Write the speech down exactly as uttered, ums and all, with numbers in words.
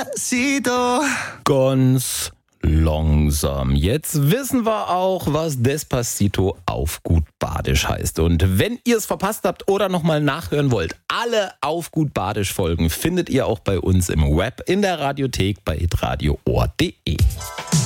Despacito. Ganz langsam. Jetzt wissen wir auch, was Despacito auf gut Badisch heißt. Und wenn ihr es verpasst habt oder nochmal nachhören wollt, alle auf gut Badisch Folgen findet ihr auch bei uns im Web, in der Radiothek bei hitradio ohr punkt de.